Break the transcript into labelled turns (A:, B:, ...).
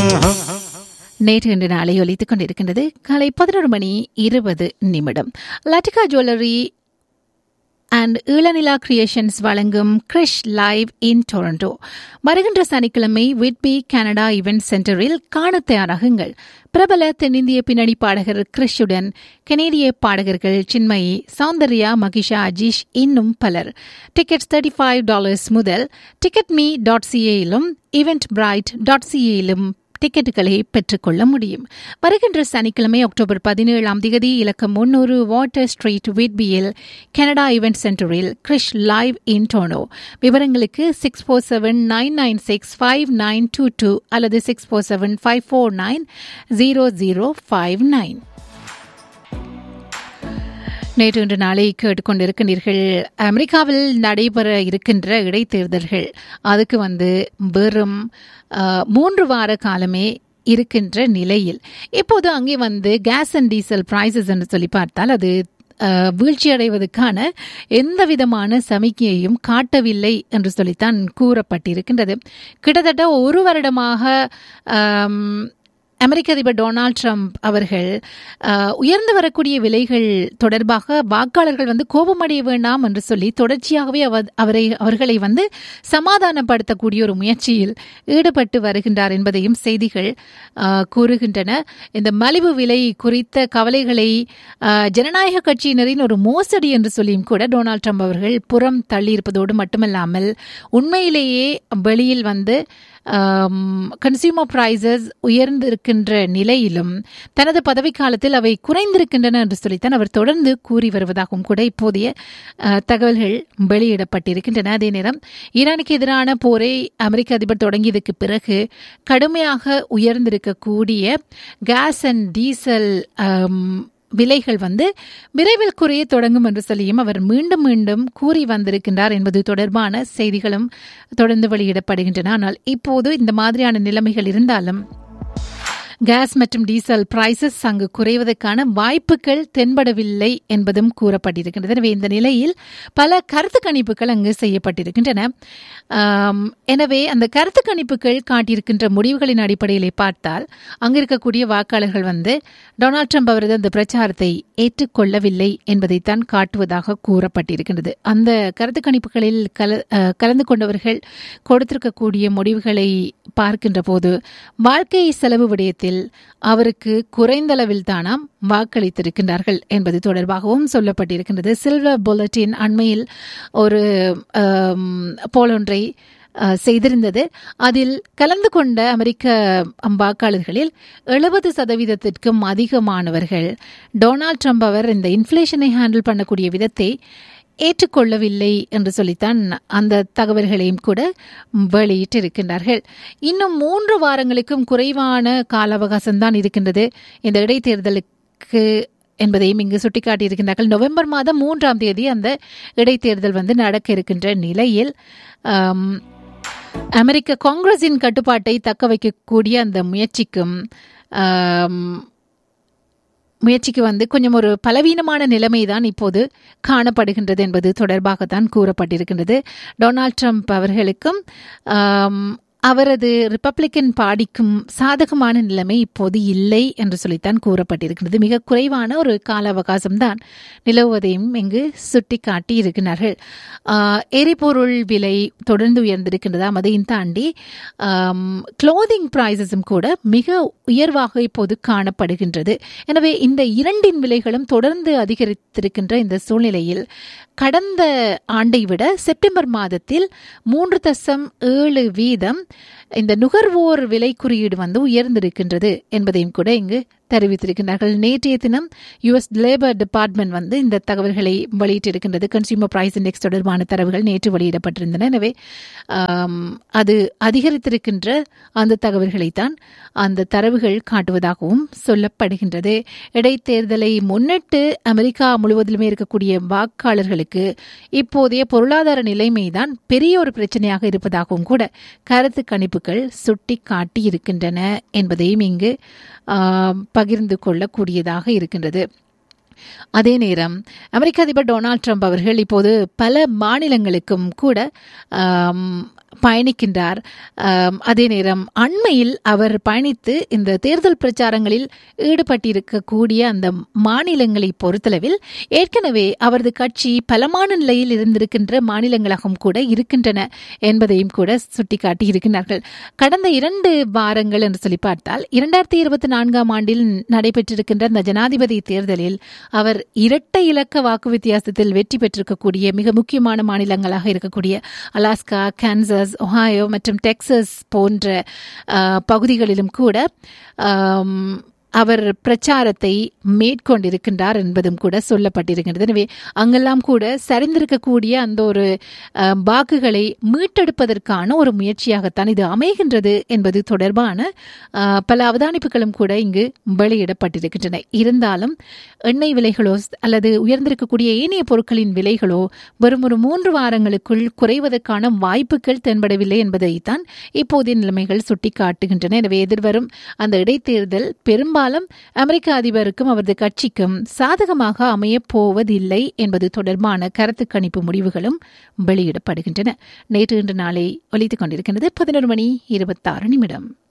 A: நேற்று இன்று நாளை ஒலித்துக் கொண்டிருக்கின்றது. காலை 11:20. Latika jewellery and Eelanila creations வழங்கும் கிரிஷ் லைவ் இன் டொரண்டோ. வருகின்ற சனிக்கிழமை விட்பி கனடா இவென்ட் சென்டரில் காண தயாராகுங்கள். பிரபல தென்னிந்திய பின்னணி பாடகர் கிரிஷுடன் கனேடிய பாடகர்கள் சின்மயி, சௌந்தர்யா, மகிஷா, அஜீஷ் இன்னும் பலர். டிக்கெட்ஸ் $35 முதல் ticketme.ca-யிலும் eventbrite.ca-யிலும் டிக்கெட்டுகளை பெற்றுக்கொள்ள முடியும். வருகின்ற சனிக்கிழமை அக்டோபர் 17 இலக்கம் 300 வாட்டர் ஸ்ட்ரீட் விட்பியில் கனடா இவென்ட் சென்டரில் கிரிஷ் லைவ் இன் டொரண்டோ. விவரங்களுக்கு 647-996-5922 அல்லது 647-549-0059. நேற்று இன்று நாளை கேட்டுக்கொண்டிருக்கின்றீர்கள். அமெரிக்காவில் நடைபெற இருக்கின்ற இடைத்தேர்தல்கள் அதுக்கு வெறும் 3 வார காலமே இருக்கின்ற நிலையில் இப்போது அங்கே கேஸ் அண்ட் டீசல் பிரைசஸ் என்று சொல்லி பார்த்தால் அது வீழ்ச்சியடைவதற்கான எந்த விதமான சமிக்கையையும் காட்டவில்லை என்று சொல்லித்தான் கூறப்பட்டிருக்கின்றது. கிட்டத்தட்ட 1 வருடமாக அமெரிக்க அதிபர் டொனால்ட் ட்ரம்ப் அவர்கள் உயர்ந்து வரக்கூடிய விலைகள் தொடர்பாக வாக்காளர்கள் கோபமடைய வேண்டாம் என்று சொல்லி தொடர்ச்சியாகவே அவர்களை சமாதானப்படுத்தக்கூடிய ஒரு முயற்சியில் ஈடுபட்டு வருகின்றார் என்பதையும் செய்திகள் கூறுகின்றன. இந்த மலிவு விலை குறித்த கவலைகளை ஜனநாயக கட்சியினரின் ஒரு மோசடி என்று சொல்லியும் கூட டொனால்ட் ட்ரம்ப் அவர்கள் புறம் தள்ளியிருப்பதோடு மட்டுமல்லாமல் உண்மையிலேயே வெளியில் கன்சியூமர் பிரைசஸ் உயர்ந்திருக்கின்ற நிலையிலும் தனது பதவிக்காலத்தில் அவை குறைந்திருக்கின்றன என்று சொல்லித்தான் அவர் தொடர்ந்து கூறி வருவதாகவும் கூட இப்போதைய தகவல்கள் வெளியிடப்பட்டிருக்கின்றன. அதே நேரம் ஈரானுக்கு எதிரான போரை அமெரிக்க அதிபர் தொடங்கியதுக்கு பிறகு கடுமையாக உயர்ந்திருக்கக்கூடிய கேஸ் அண்ட் டீசல் விலைகள் விரைவில் குறைய தொடங்கும் என்று சொல்லியும் அவர் மீண்டும் மீண்டும் கூறி வந்திருக்கின்றார் என்பது தொடர்பான செய்திகளும் தொடர்ந்து வெளியிடப்படுகின்றன. ஆனால் இப்போது இந்த மாதிரியான நிலைமைகள் இருந்தாலும் கேஸ் மற்றும் டீசல் பிரைசஸ் அங்கு குறைவதற்கான வாய்ப்புகள் தென்படவில்லை என்பதும் கூறப்பட்டிருக்கின்றது. எனவே இந்த நிலையில் பல கருத்து கணிப்புகள் அங்கு செய்யப்பட்டிருக்கின்றன. எனவே அந்த கருத்து கணிப்புகள் காட்டியிருக்கின்ற முடிவுகளின் அடிப்படையிலே பார்த்தால் அங்கு இருக்கக்கூடிய வாக்காளர்கள் டொனால்ட் ட்ரம்ப் அவரது அந்த பிரச்சாரத்தை ஏற்றுக்கொள்ளவில்லை என்பதைத்தான் காட்டுவதாக கூறப்பட்டிருக்கின்றது. அந்த கருத்து கணிப்புகளில் கலந்து கொண்டவர்கள் கொடுத்திருக்கக்கூடிய முடிவுகளை பார்க்கின்ற போது வாழ்க்கை செலவு விடயத்தில் அவருக்கு குறைந்த அளவில் தானாம் வாக்களித்திருக்கின்றார்கள் என்பது தொடர்பாகவும் சொல்லப்பட்டிருக்கின்றது. சில்வர் புல்லட்டின் அண்மையில் ஒரு போல் ஒன்றை செய்திருந்தது. அதில் கலந்து கொண்ட அமெரிக்க வாக்காளர்களில் 70% அதிகமானவர்கள் டொனால்ட் ட்ரம்ப் அவர் இந்த இன்ஃப்ளேஷனை ஹேண்டில் பண்ணக்கூடிய விதத்தை ஏற்றுக்கொள்ளவில்லை என்று சொல்லித்தான் அந்த தகவல்களையும் கூட வெளியிட்டிருக்கின்றார்கள். இன்னும் 3 வாரங்களுக்கும் குறைவான கால அவகாசம்தான் இருக்கின்றது இந்த இடைத்தேர்தலுக்கு என்பதையும் இங்கு சுட்டிக்காட்டியிருக்கின்றார்கள். நவம்பர் மாதம் 3 அந்த இடைத்தேர்தல் நடக்க இருக்கின்ற நிலையில் அமெரிக்க காங்கிரஸின் கட்டுப்பாட்டை தக்க வைக்கக்கூடிய அந்த முயற்சிக்கு கொஞ்சம் ஒரு பலவீனமான நிலைமைதான் இப்போது காணப்படுகின்றது என்பது தொடர்பாகத்தான் கூறப்பட்டிருக்கின்றது. டொனால்ட் ட்ரம்ப் அவர்களுக்கும் அவரது ரிப்பப்ளிக்கன் பார்ட்டிக்கும் சாதகமான நிலைமை இப்போது இல்லை என்று சொல்லித்தான் கூறப்பட்டிருக்கிறது. மிக குறைவான ஒரு கால அவகாசம்தான் நிலவுவதையும் இங்கு சுட்டிக்காட்டி இருக்கிறார்கள். எரிபொருள் விலை தொடர்ந்து உயர்ந்திருக்கின்றதாம். அதையும் தாண்டி க்ளோதிங் பிரைசஸும் கூட மிக உயர்வாக இப்போது காணப்படுகின்றது. எனவே இந்த இரண்டின் விலைகளும் தொடர்ந்து அதிகரித்திருக்கின்ற இந்த சூழ்நிலையில் கடந்த ஆண்டை விட செப்டம்பர் மாதத்தில் 3.7% இந்த நுகர்வோர் விலை குறியீடு உயர்ந்திருக்கின்றது என்பதையும் கூட இங்கு தெரிவித்திருக்கின்றார்கள். நேற்றைய தினம் யுஎஸ் லேபர் டிபார்ட்மெண்ட் இந்த தகவல்களை வெளியிட்டிருக்கின்றது. கன்சியூமர் பிரைஸ் இண்டெக்ஸ் தொடர்பான தரவுகள் நேற்று வெளியிடப்பட்டிருந்தன. எனவே அது அதிகரித்திருக்கின்ற அந்த தகவல்களைத்தான் அந்த தரவுகள் காட்டுவதாகவும் சொல்லப்படுகின்றது. இடைத்தேர்தலை முன்னிட்டு அமெரிக்கா முழுவதிலுமே இருக்கக்கூடிய வாக்காளர்களுக்கு இப்போதைய பொருளாதார நிலைமைதான் பெரிய ஒரு பிரச்சனையாக இருப்பதாகவும் கூட கருத்து கணிப்புகள் சுட்டி காட்டி இருக்கின்றன என்பதையும் இங்கு பகிர்ந்து கொள்ளக்கூடியதாக இருக்கின்றது. அதே நேரம் அமெரிக்க அதிபர் டொனால்ட் ட்ரம்ப் அவர்கள் இப்போது பல மாநிலங்களுக்கும் கூட பயணிக்கின்றார். அதே நேரம் அண்மையில் அவர் பயணித்து இந்த தேர்தல் பிரச்சாரங்களில் ஈடுபட்டிருக்கக்கூடிய அந்த மாநிலங்களை பொறுத்தளவில் ஏற்கனவே அவரது கட்சி பலமான நிலையில் இருந்திருக்கின்ற மாநிலங்களாகவும் கூட இருக்கின்றன என்பதையும் கூட சுட்டிக்காட்டி இருக்கிறார்கள். கடந்த 2 வாரங்கள் என்று சொல்லி பார்த்தால் 2024 ஆண்டில் நடைபெற்றிருக்கின்ற இந்த ஜனாதிபதி தேர்தலில் அவர் இரட்டை இலக்க வாக்கு வித்தியாசத்தில் வெற்றி பெற்றிருக்கக்கூடிய மிக முக்கியமான மாநிலங்களாக இருக்கக்கூடிய அலாஸ்கா, கான்சாஸ், ஒஹாயோ மற்றும் டெக்சாஸ் போன்ற பகுதிகளிலும் கூட அவர் பிரச்சாரத்தை மேற்கொண்டிருக்கின்றார் என்பதும் கூட சொல்லப்பட்டிருக்கின்றது. எனவே அங்கெல்லாம் கூட சரிந்திருக்கக்கூடிய அந்த ஒரு வாக்குகளை மீட்டெடுப்பதற்கான ஒரு முயற்சியாகத்தான் இது அமைகின்றது என்பது தொடர்பான பல அவதானிப்புகளும் கூட இங்கு வெளியிடப்பட்டிருக்கின்றன. இருந்தாலும் எண்ணெய் விலைகளோ அல்லது உயர்ந்திருக்கக்கூடிய ஏனைய பொருட்களின் விலைகளோ வரும் ஒரு 3 வாரங்களுக்குள் குறைவதற்கான வாய்ப்புகள் தென்படவில்லை என்பதைத்தான் இப்போதைய நிலைமைகள் சுட்டிக்காட்டுகின்றன. எனவே எதிர்வரும் அந்த இடைத்தேர்தல் பெரும்பாலும் அமெரிக்க அதிபருக்கும் அவரது கட்சிக்கும் சாதகமாக அமையப் போவதில்லை என்பது தொடர்பான கருத்து கணிப்பு முடிவுகளும் வெளியிடப்படுகின்றன. நேற்று இன்று நாளை ஒலித்துக் கொண்டிருக்கின்றது 11 மணி 26 நிமிடம்.